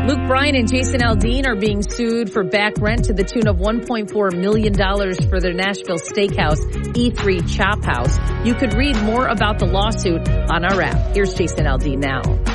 Luke Bryan and Jason Aldean are being sued for back rent to the tune of $1.4 million for their Nashville steakhouse, E3 Chop House. You could read more about the lawsuit on our app. Here's Jason Aldean now.